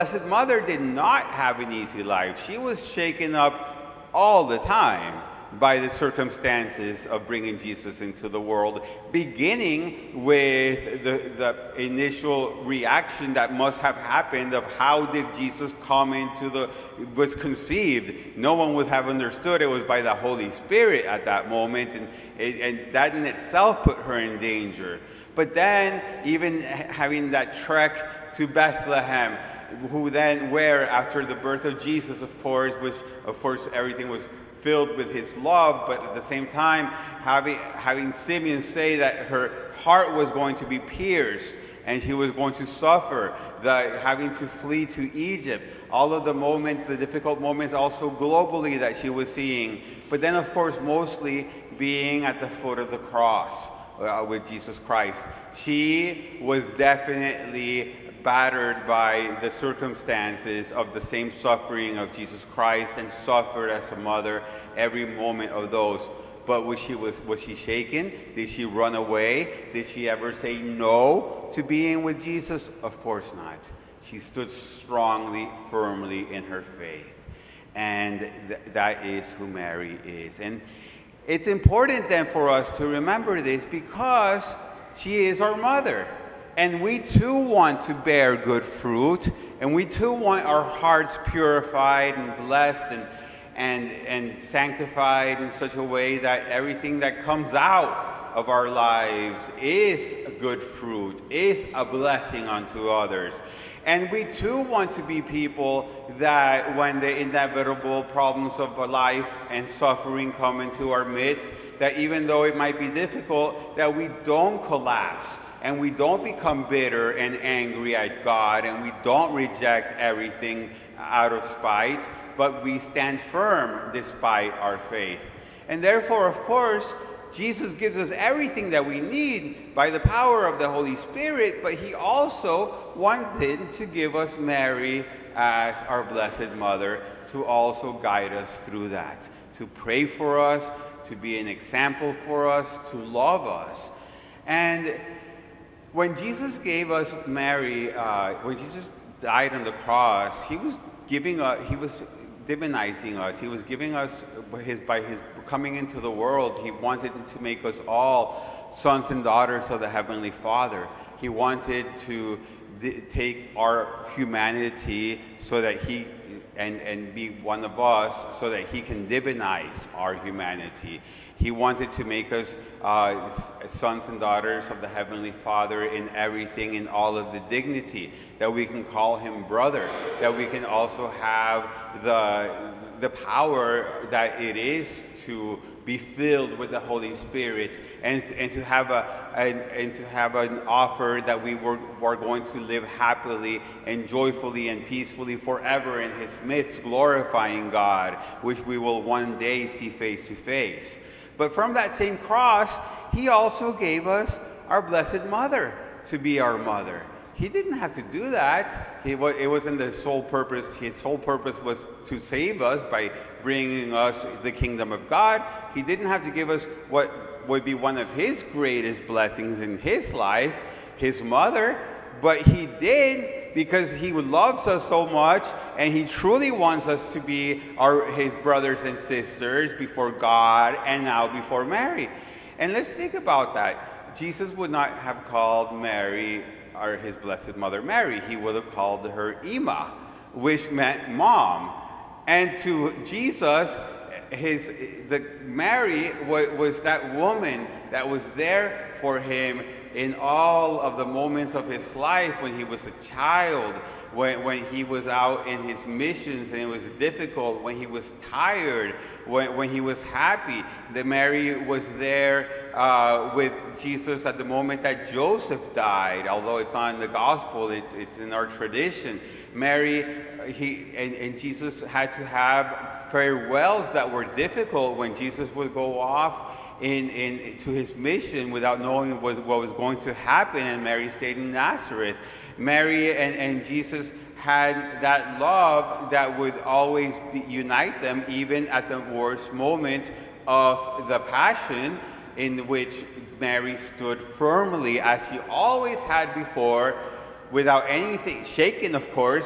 Blessed Mother did not have an easy life. She was shaken up all the time by the circumstances of bringing Jesus into the world, beginning with the initial reaction that must have happened of how did Jesus come was conceived. No one would have understood it was by the Holy Spirit at that moment, and that in itself put her in danger. But then, even having that trek to Bethlehem, where after the birth of Jesus, of course, everything was filled with his love, but at the same time, having Simeon say that her heart was going to be pierced and she was going to suffer, having to flee to Egypt, all of the moments, the difficult moments also globally that she was seeing. But then, of course, mostly being at the foot of the cross with Jesus Christ. She was definitely battered by the circumstances of the same suffering of Jesus Christ and suffered as a mother every moment of those. But was she shaken? Did she run away? Did she ever say no to being with Jesus? Of course not. She stood strongly, firmly in her faith. And that is who Mary is. And it's important then for us to remember this because she is our mother. And we too want to bear good fruit, and we too want our hearts purified and blessed and sanctified in such a way that everything that comes out of our lives is good fruit, is a blessing unto others. And we too want to be people that when the inevitable problems of life and suffering come into our midst, that even though it might be difficult, that we don't collapse. And we don't become bitter and angry at God, and we don't reject everything out of spite, but we stand firm despite our faith. And therefore, of course, Jesus gives us everything that we need by the power of the Holy Spirit, but he also wanted to give us Mary as our Blessed Mother to also guide us through that, to pray for us, to be an example for us, to love us. And when Jesus gave us Mary, when Jesus died on the cross, he was divinizing us. He was giving us, by his coming into the world, he wanted to make us all sons and daughters of the Heavenly Father. He wanted to take our humanity so that he, and be one of us so that he can divinize our humanity. He wanted to make us sons and daughters of the Heavenly Father in everything, in all of the dignity, that we can call him brother, that we can also have the power that it is to be filled with the Holy Spirit, and to have an offer that we are going to live happily and joyfully and peacefully forever in his midst, glorifying God, which we will one day see face to face. But from that same cross, he also gave us our Blessed Mother to be our mother. He didn't have to do that. It wasn't the sole purpose. His sole purpose was to save us by bringing us the kingdom of God. He didn't have to give us what would be one of his greatest blessings in his life, his mother, but he did because he loves us so much, and he truly wants us to be his brothers and sisters before God and now before Mary. And let's think about that. Jesus would not have called Mary, or his Blessed Mother, Mary. He would have called her Ima, which meant mom. And to Jesus, Mary was that woman that was there for him in all of the moments of his life, when he was a child, when he was out in his missions and it was difficult, when he was tired, when he was happy. That Mary was there with Jesus at the moment that Joseph died, although it's not in the gospel, it's in our tradition. Mary, and Jesus had to have farewells that were difficult when Jesus would go off to his mission without knowing what was going to happen, and Mary stayed in Nazareth. Mary and Jesus had that love that would always unite them, even at the worst moment of the Passion, in which Mary stood firmly, as she always had before, without anything, shaken of course,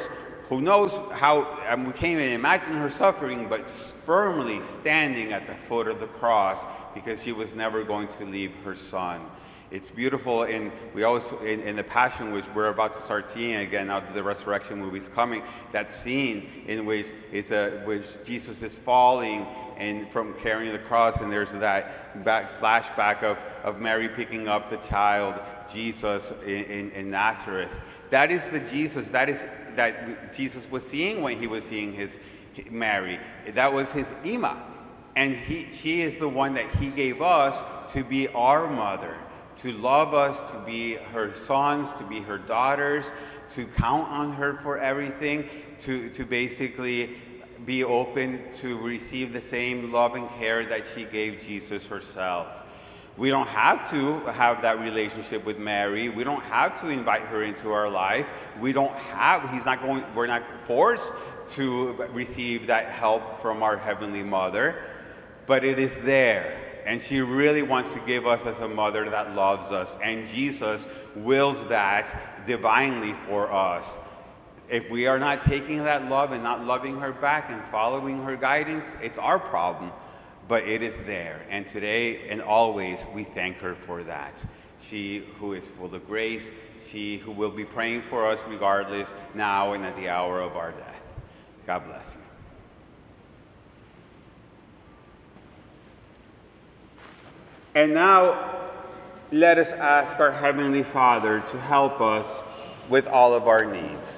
who knows how, we can't even imagine her suffering, but firmly standing at the foot of the cross because she was never going to leave her son. It's beautiful, and we always, in the Passion, which we're about to start seeing again now that the resurrection movie is coming, that scene in which Jesus is falling and from carrying the cross, and there's that flashback of Mary picking up the child, Jesus in Nazareth. That is the Jesus that Jesus was seeing when he was seeing his Mary. That was his Ima, and she is the one that he gave us to be our mother, to love us, to be her sons, to be her daughters, to count on her for everything, to basically be open to receive the same love and care that she gave Jesus herself. We don't have to have that relationship with Mary. We don't have to invite her into our life. We're not forced to receive that help from our Heavenly Mother, but it is there. And she really wants to give us as a mother that loves us. And Jesus wills that divinely for us. If we are not taking that love and not loving her back and following her guidance, it's our problem. But it is there. And today and always, we thank her for that. She who is full of grace, she who will be praying for us regardless, now and at the hour of our death. God bless you. And now, let us ask our Heavenly Father to help us with all of our needs.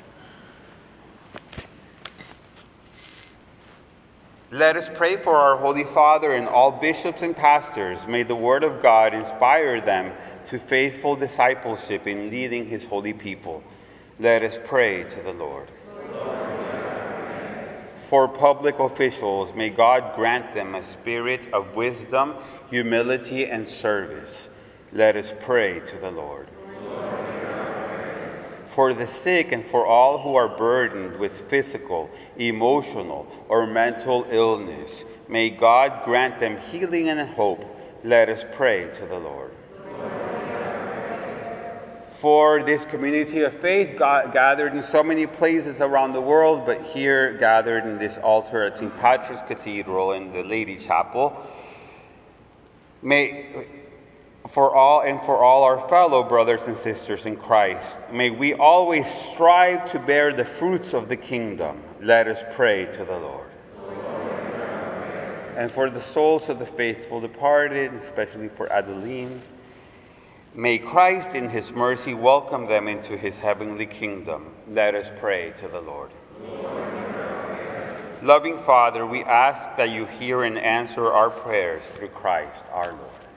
Let us pray for our Holy Father and all bishops and pastors. May the Word of God inspire them to faithful discipleship in leading His holy people. Let us pray to the Lord. For public officials, may God grant them a spirit of wisdom, humility, and service. Let us pray to the Lord. For the sick and for all who are burdened with physical, emotional, or mental illness, may God grant them healing and hope. Let us pray to the Lord. For this community of faith gathered in so many places around the world, but here gathered in this altar at St. Patrick's Cathedral in the Lady Chapel, for all our fellow brothers and sisters in Christ, may we always strive to bear the fruits of the kingdom. Let us pray to the Lord. And for the souls of the faithful departed, especially for Adeline, may Christ in his mercy welcome them into his heavenly kingdom. Let us pray to the Lord. Loving Father, we ask that you hear and answer our prayers through Christ our Lord.